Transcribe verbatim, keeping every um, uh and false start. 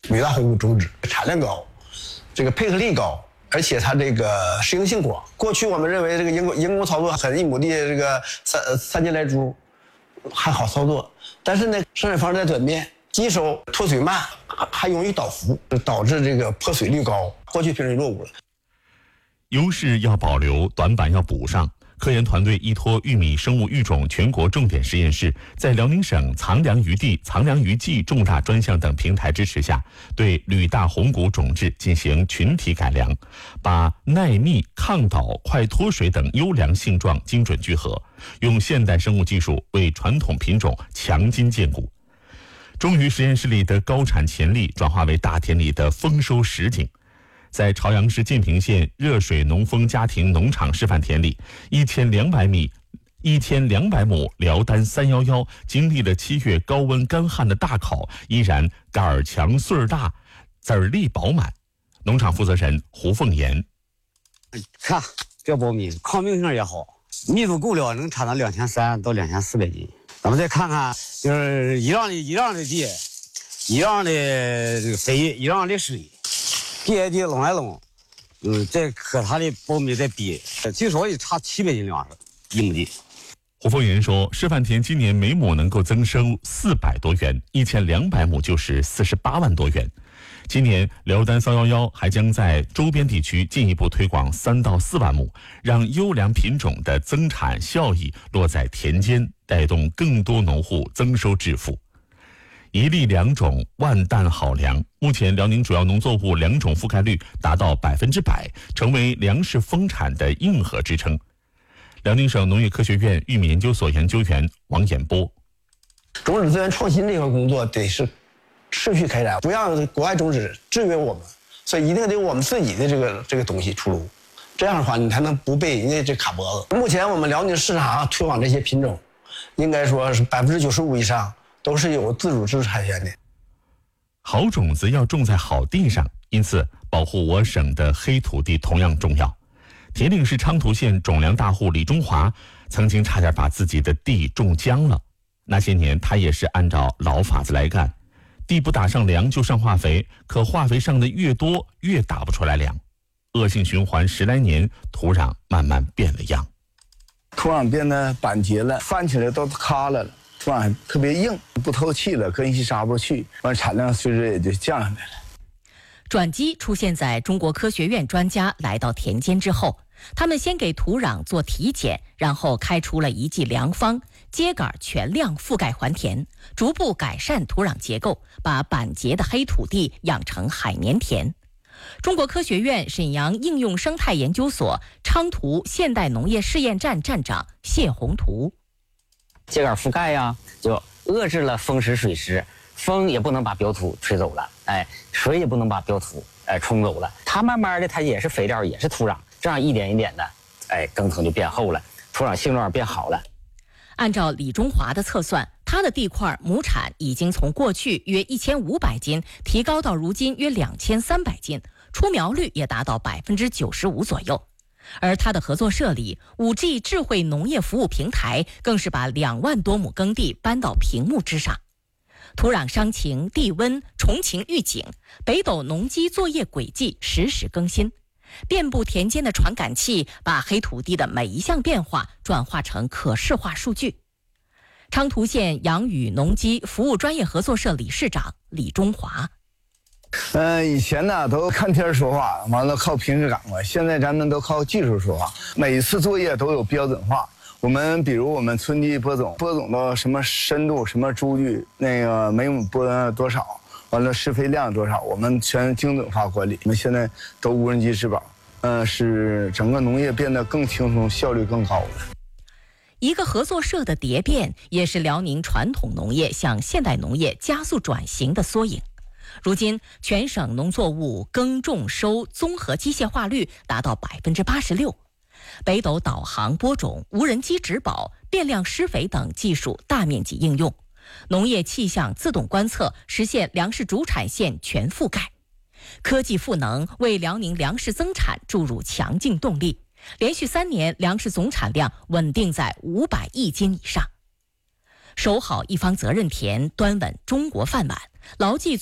吕大红谷种植产量高，这个配合力高，而且它这个适应性广。过去我们认为这个人工人工操作很一亩地这个三三千来株还好操作，但是呢，生产方式在转变，机收脱水慢，还容易倒伏，导致这个破水率高，获取品质落伍了。 优势要保留，短板要补上。科研团队依托玉米生物育种全国重点实验室，在辽宁省藏粮余地、藏粮余迹重大专项等平台支持下，对吕大红谷种质进行群体改良，把耐密、抗倒、快脱水等优良性状精准聚合，用现代生物技术为传统品种强筋健骨。终于实验室里的高产潜力转化为大田里的丰收实景。在朝阳市建平县热水农丰家庭农场示范田里，一千两百米、一千两百亩辽丹三幺幺经历了七月高温干旱的大考，依然杆儿强穗儿大，籽儿粒饱满。农场负责人胡凤岩： 看这苞米抗病性也好，密度够了，能产到两千三到两千四百斤。咱们再看看，就是一样的一样的地，一样的这个肥，一样的水。地挨地拢挨拢，嗯，再和它的苞米再比，最少也差七百斤粮食一亩地。 胡凤岩说，示范田今年每亩能够增收四百多元，一千两百亩就是四十八万多元。今年辽丹三幺幺还将在周边地区进一步推广三到四万亩，让优良品种的增产效益落在田间，带动更多农户增收致富。一粒两种，万担好粮。目前辽宁主要农作物两种覆盖率达到百分之百，成为粮食丰产的硬核支撑。辽宁省农业科学院玉米研究所研究员王衍波： 种子资源创新这块工作得是持续开展，不让国外种子制约我们，所以一定得有我们自己的这个这个东西出炉。这样的话，你才能不被人家这卡脖子。目前我们辽宁市场上推广这些品种，应该说是百分之九十五以上。都是有自主知识产权的。 好种子要种在好地上，因此保护我省的黑土地同样重要。铁岭市昌图县种粮大户李中华曾经差点把自己的地种僵了。那些年他也是按照老法子来干，地不打上粮就上化肥，可化肥上的越多越打不出来粮，恶性循环十来年，土壤慢慢变了样。 土壤变得板结了，翻起来都塌了了。土壤特别硬，不透气了，根系扎不去，完产量随之也就降下来了。 转机出现在中国科学院专家来到田间之后，他们先给土壤做体检，然后开出了一剂良方，秸秆全量覆盖还田，逐步改善土壤结构，把板结的黑土地养成海绵田。中国科学院沈阳应用生态研究所昌图现代农业试验站站长谢宏图： 秸秆覆盖呀，就遏制了风蚀水蚀，风也不能把表土吹走了，哎，水也不能把表土哎冲走了。它慢慢的，它也是肥料，也是土壤，这样一点一点的，哎，耕藤就变厚了，土壤性状变好了。 按照李中华的测算，他的地块亩产已经从过去约一千五百斤提高到如今约两千三百斤，出苗率也达到百分之九十五左右。而他的合作社里 五 G 智慧农业服务平台更是把两万多亩耕地搬到屏幕之上。土壤伤情、地温、虫情预警，北斗农机作业轨迹实时更新，遍布田间的传感器把黑土地的每一项变化转化成可视化数据。昌图县养羽农机服务专业合作社理事长李中华： 嗯、呃，以前呢都看天说话，完了靠平时感官，现在咱们都靠技术说话。每一次作业都有标准化。我们比如我们春季播种，播种到什么深度、什么株距，那个每亩播多少，完了施肥量多少，我们全精准化管理。我们现在都无人机质保，呃，使整个农业变得更轻松，效率更高了。 一个合作社的蝶变，也是辽宁传统农业向现代农业加速转型的缩影。如今，全省农作物耕种收综合机械化率达到百分之八十六，北斗导航播种、无人机植保、变量施肥等技术大面积应用，农业气象自动观测实现粮食主产线全覆盖。科技赋能为辽宁粮食增产注入强劲动力，连续三年粮食总产量稳定在五百亿斤以上。守好一方责任田，端稳中国饭碗，牢记